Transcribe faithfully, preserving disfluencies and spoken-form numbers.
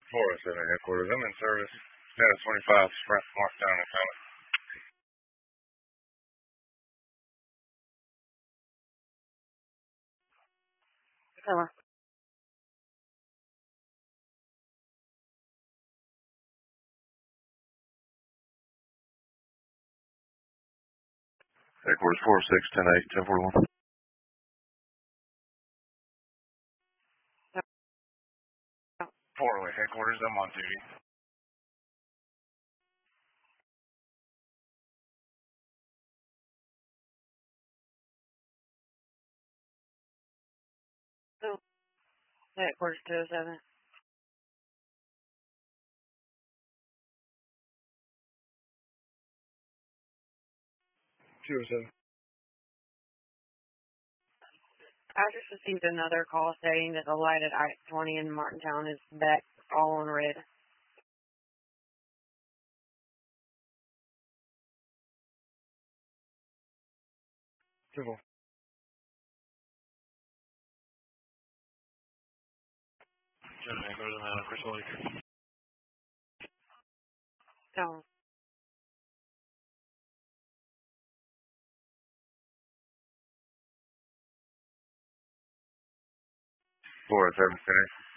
four oh seven headquarters. I'm in service. Status twenty-five, Sprint, Markdown and Comet. Hello. Headquarters four six, ten eight, ten forty-one. four oh eight headquarters, I'm on duty. Oh, headquarters two oh seven. two oh seven. I just received another call saying that the light at I twenty in Martintown is back all on red. Civil. Gentlemen, headquarters, I'm out of Crystal Lake. So, four oh seven, ten eight.